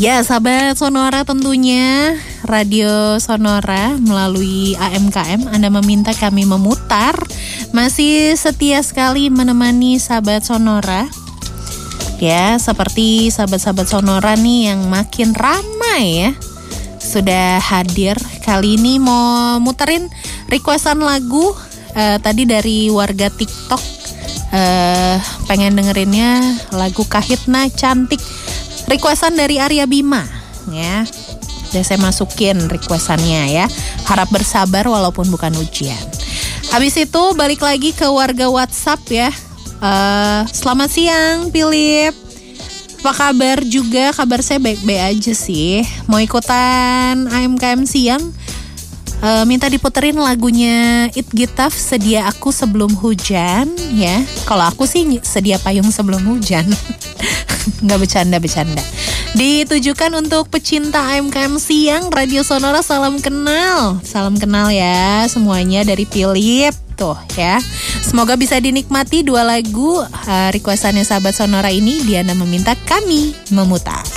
Ya, sahabat Sonora, tentunya Radio Sonora melalui AMKM Anda meminta kami memutar. Masih setia sekali menemani sahabat Sonora. Ya, seperti sahabat-sahabat Sonora nih yang makin ramai ya, sudah hadir. Kali ini mau muterin requestan lagu tadi dari warga TikTok. Pengen dengerinnya lagu Kahitna Cantik, requestan dari Arya Bima ya. Udah saya masukin requestannya ya. Harap bersabar walaupun bukan ujian. Habis itu balik lagi ke warga WhatsApp ya. Selamat siang Philip. Apa kabar juga? Kabar saya baik-baik aja sih. Mau ikutan AMKM siang? Minta diputerin lagunya It Gitaf, Sedia Aku Sebelum Hujan ya. Kalau aku sih sedia payung sebelum hujan. Nggak bercanda. Ditujukan untuk pecinta AMKM siang Radio Sonora. Salam kenal ya semuanya dari Philip tuh ya. Semoga bisa dinikmati dua lagu requestannya sahabat Sonora ini. Diana meminta kami memutar.